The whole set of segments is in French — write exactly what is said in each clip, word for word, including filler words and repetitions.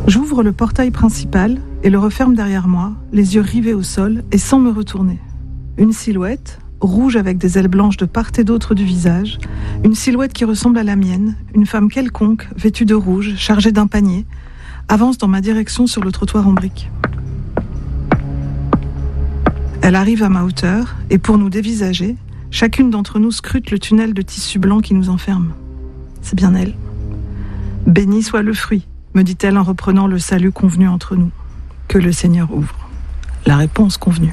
J'ouvre le portail principal et le referme derrière moi, les yeux rivés au sol et sans me retourner. Une silhouette, rouge avec des ailes blanches de part et d'autre du visage, une silhouette qui ressemble à la mienne, une femme quelconque, vêtue de rouge, chargée d'un panier, avance dans ma direction sur le trottoir en briques. Elle arrive à ma hauteur et pour nous dévisager, chacune d'entre nous scrute le tunnel de tissu blanc qui nous enferme. C'est bien elle. « Béni soit le fruit », me dit-elle en reprenant le salut convenu entre nous. « Que le Seigneur ouvre ». La réponse convenue.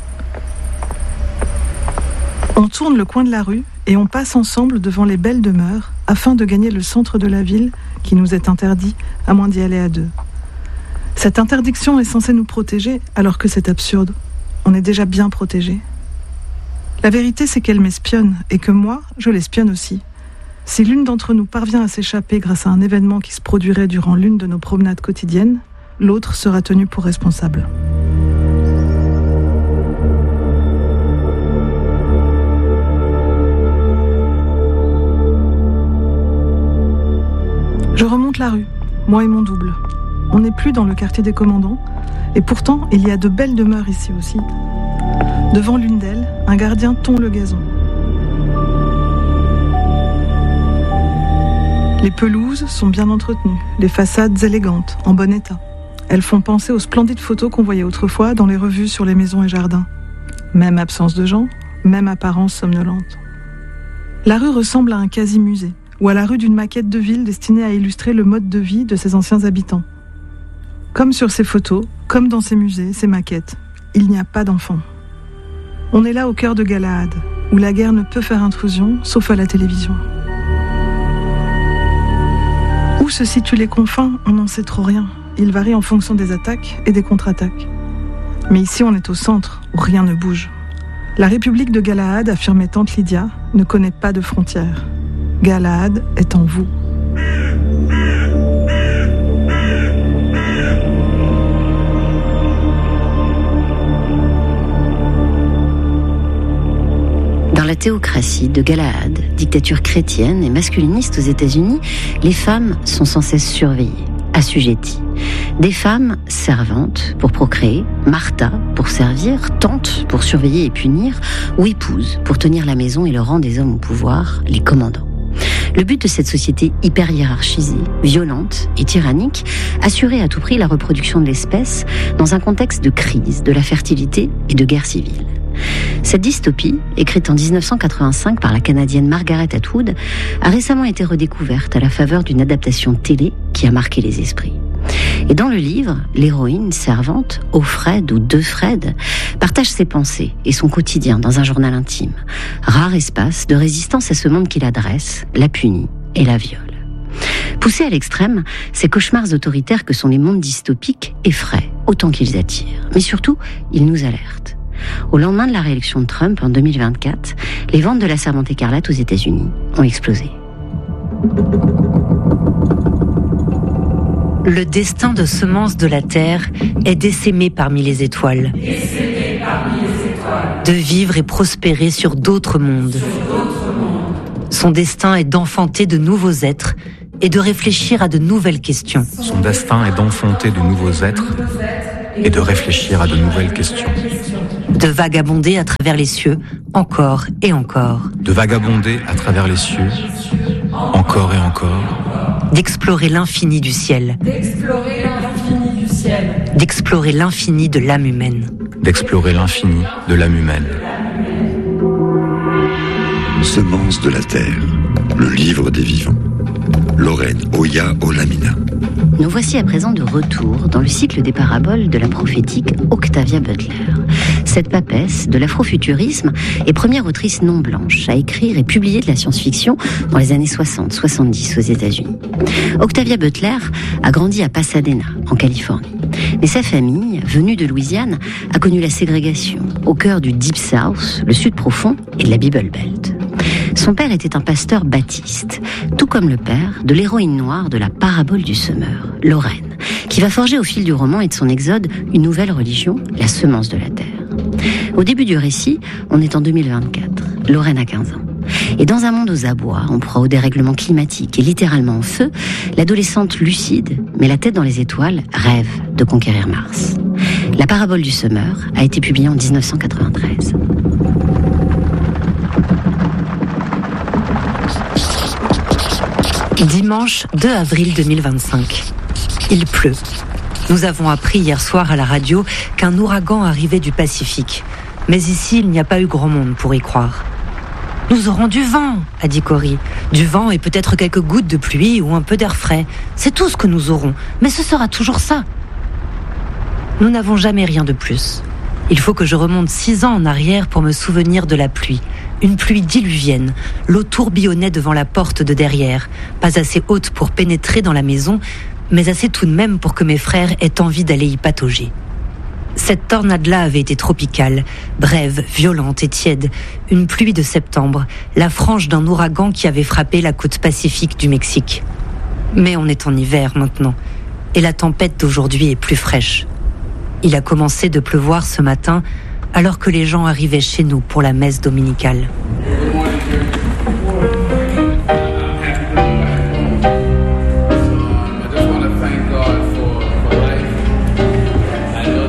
On tourne le coin de la rue et on passe ensemble devant les belles demeures afin de gagner le centre de la ville qui nous est interdit à moins d'y aller à deux. Cette interdiction est censée nous protéger alors que c'est absurde. On est déjà bien protégés. La vérité, c'est qu'elle m'espionne et que moi, je l'espionne aussi. Si l'une d'entre nous parvient à s'échapper grâce à un événement qui se produirait durant l'une de nos promenades quotidiennes, l'autre sera tenu pour responsable. Je remonte la rue, moi et mon double. On n'est plus dans le quartier des commandants, et pourtant il y a de belles demeures ici aussi. Devant l'une d'elles, un gardien tond le gazon. Les pelouses sont bien entretenues, les façades élégantes, en bon état. Elles font penser aux splendides photos qu'on voyait autrefois dans les revues sur les maisons et jardins. Même absence de gens, même apparence somnolente. La rue ressemble à un quasi-musée, ou à la rue d'une maquette de ville destinée à illustrer le mode de vie de ses anciens habitants. Comme sur ces photos, comme dans ces musées, ces maquettes, il n'y a pas d'enfants. On est là au cœur de Galahad, où la guerre ne peut faire intrusion, sauf à la télévision. Où se situent les confins, on n'en sait trop rien. Ils varient en fonction des attaques et des contre-attaques. Mais ici, on est au centre, où rien ne bouge. La République de Galahad, affirmait tante Lydia, ne connaît pas de frontières. Galahad est en vous. Dans la théocratie de Galahad, dictature chrétienne et masculiniste aux États-Unis, les femmes sont sans cesse surveillées, assujetties. Des femmes servantes pour procréer, Martha pour servir, tante pour surveiller et punir, ou épouse pour tenir la maison et le rang des hommes au pouvoir, les commandants. Le but de cette société hyper hiérarchisée, violente et tyrannique, assurait à tout prix la reproduction de l'espèce dans un contexte de crise, de la fertilité et de guerre civile. Cette dystopie, écrite en dix-neuf cent quatre-vingt-cinq par la Canadienne Margaret Atwood, a récemment été redécouverte à la faveur d'une adaptation télé qui a marqué les esprits. Et dans le livre, l'héroïne servante, Offred ou Defred, partage ses pensées et son quotidien dans un journal intime. Rare espace de résistance à ce monde qui l'adresse, la punit et la viole. Poussés à l'extrême, ces cauchemars autoritaires que sont les mondes dystopiques effraient autant qu'ils attirent. Mais surtout, ils nous alertent. Au lendemain de la réélection de Trump en deux mille vingt-quatre, les ventes de la Servante écarlate aux États-Unis ont explosé. Le destin de semence de la terre est d'essaimer parmi les étoiles, parmi les étoiles. de vivre et prospérer sur d'autres mondes. Sur d'autres mondes. Son destin est d'enfanter de nouveaux êtres et de réfléchir à de nouvelles questions. Son destin est d'enfanter de nouveaux êtres et de réfléchir à de nouvelles questions. De vagabonder à travers les cieux, encore et encore. De vagabonder à travers les cieux, encore et encore. D'explorer l'infini du ciel. D'explorer l'infini du ciel. D'explorer l'infini de l'âme humaine. D'explorer l'infini de l'âme humaine. Semence de la terre, le livre des vivants. Lorraine Oya Olamina. Nous voici à présent de retour dans le cycle des paraboles de la prophétique Octavia Butler. Cette papesse de l'afrofuturisme est première autrice non blanche à écrire et publier de la science-fiction dans les années soixante soixante-dix aux États-Unis. Octavia Butler a grandi à Pasadena, en Californie. Mais sa famille, venue de Louisiane, a connu la ségrégation au cœur du Deep South, le Sud profond et de la Bible Belt. Son père était un pasteur baptiste, tout comme le père de l'héroïne noire de la parabole du semeur, Lorraine, qui va forger au fil du roman et de son exode une nouvelle religion, la semence de la terre. Au début du récit, on est en deux mille vingt-quatre. Lorraine a quinze ans. Et dans un monde aux abois, en proie au dérèglement climatique et littéralement en feu, l'adolescente lucide, mais la tête dans les étoiles, rêve de conquérir Mars. La parabole du semeur a été publiée en dix-neuf cent quatre-vingt-treize. Dimanche deux avril deux mille vingt-cinq. Il pleut. Nous avons appris hier soir à la radio qu'un ouragan arrivait du Pacifique. Mais ici, il n'y a pas eu grand monde pour y croire. « Nous aurons du vent », a dit Cory. « Du vent et peut-être quelques gouttes de pluie ou un peu d'air frais. C'est tout ce que nous aurons, mais ce sera toujours ça. » Nous n'avons jamais rien de plus. Il faut que je remonte six ans en arrière pour me souvenir de la pluie. Une pluie diluvienne. L'eau tourbillonnait devant la porte de derrière, pas assez haute pour pénétrer dans la maison, mais assez tout de même pour que mes frères aient envie d'aller y patauger. Cette tornade-là avait été tropicale, brève, violente et tiède, une pluie de septembre, la frange d'un ouragan qui avait frappé la côte pacifique du Mexique. Mais on est en hiver maintenant, et la tempête d'aujourd'hui est plus fraîche. Il a commencé de pleuvoir ce matin, alors que les gens arrivaient chez nous pour la messe dominicale.